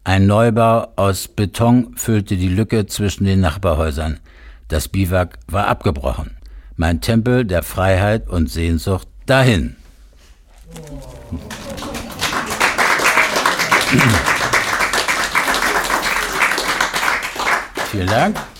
Ein Neubau aus Beton füllte die Lücke zwischen den Nachbarhäusern. Das Biwak war abgebrochen. Mein Tempel der Freiheit und Sehnsucht dahin. Vielen Dank.